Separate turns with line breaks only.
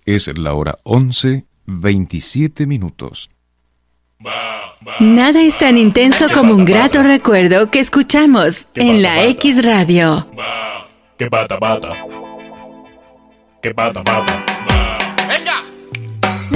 Es la hora 11:27.
Nada es tan intenso como un grato recuerdo que escuchamos en la X Radio.
Que bata bata. Que bata bata.